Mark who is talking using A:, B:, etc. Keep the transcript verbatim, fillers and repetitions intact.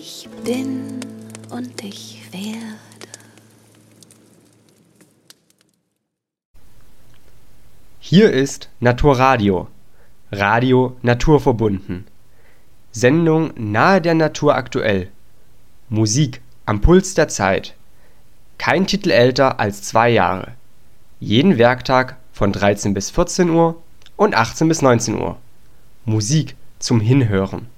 A: Ich bin und ich werde.
B: Hier ist Naturradio, Radio naturverbunden. Sendung nahe der Natur aktuell. Musik am Puls der Zeit. Kein Titel älter als zwei Jahre. Jeden Werktag von dreizehn bis vierzehn Uhr und achtzehn bis neunzehn Uhr. Musik zum Hinhören.